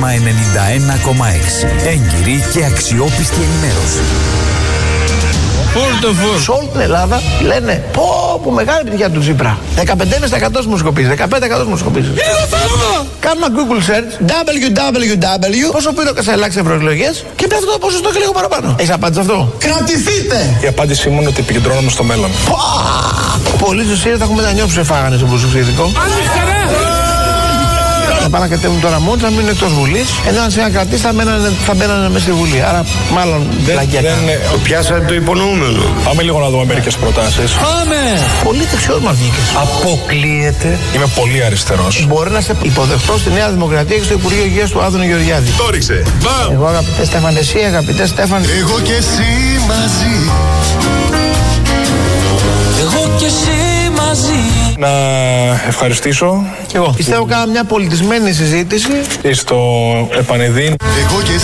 Σύνταγμα 91,6. Έγκυρη και αξιόπιστη ενημέρωση. Σε όλη την Ελλάδα λένε πω μεγάλη επιτυχία του Τσίπρα. 15% δημοσκοπήσεις, 15% δημοσκοπήσεις. Κάνουμε Google search www. Πόσο πήρε ο Κασελάκης ευρωεκλογές και πέφτει το ποσοστό και λίγο παραπάνω. Έχεις απάντηση αυτό? Κρατηθείτε! Η απάντησή μου είναι ότι επικεντρώνομαι στο μέλλον. Πολλοί στους ΣΥΡΙΖΑ θα έχουν μετανιώσει σε φάγανε στο προσωπικό. Θα πάνε να κατέβουν τώρα μόνοι, θα μείνουν εκτός Βουλής. Ενώ αν σε ένα κρατήσει θα μπαίνανε μέσα στη Βουλή. Άρα μάλλον πλαγιά. Πιάσατε το υπονοούμενο. Πάμε λίγο να δούμε μερικές προτάσεις. Πάμε! Πολύ δεξιός μας βγήκες. Αποκλείεται. Είμαι πολύ αριστερός. Μπορεί να σε υποδεχτώ στη Νέα Δημοκρατία και στο Υπουργείο Υγείας του Άδωνη Γεωργιάδη. Το ρίξε. Εγώ αγαπητέ Στέφαν, εσύ αγαπητέ Στέφαν. Εγώ και εσύ μαζί. Εγώ και εσύ μαζί. Να ευχαριστήσω. Και εγώ. Πιστεύω κάναμε μια πολιτισμένη συζήτηση. Στο επανειδήν. Εγώ και